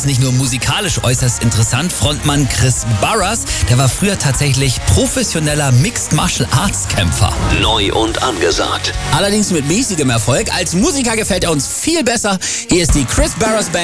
ist nicht nur musikalisch äußerst interessant. Frontmann Chris Barras, der war früher tatsächlich professioneller Mixed Martial Arts Kämpfer. Neu und angesagt. Allerdings mit mäßigem Erfolg. Als Musiker gefällt er uns viel besser. Hier ist die Chris Barras Band.